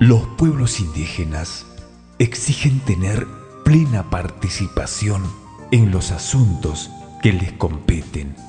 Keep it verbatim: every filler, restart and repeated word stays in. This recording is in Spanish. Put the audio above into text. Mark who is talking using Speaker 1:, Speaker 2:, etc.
Speaker 1: Los pueblos indígenas exigen tener plena participación en los asuntos que les competen.